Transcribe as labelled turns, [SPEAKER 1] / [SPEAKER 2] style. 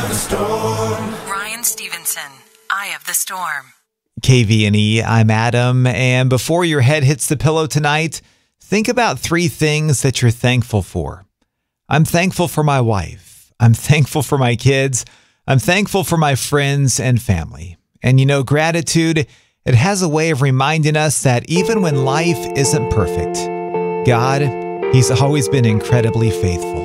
[SPEAKER 1] The Storm.
[SPEAKER 2] Ryan Stevenson, Eye of the Storm.
[SPEAKER 3] KVNE, I'm Adam, and before your head hits the pillow tonight, think about 3 things that you're thankful for. I'm thankful for my wife. I'm thankful for my kids. I'm thankful for my friends and family. And you know, gratitude, it has a way of reminding us that even when life isn't perfect, God, He's always been incredibly faithful.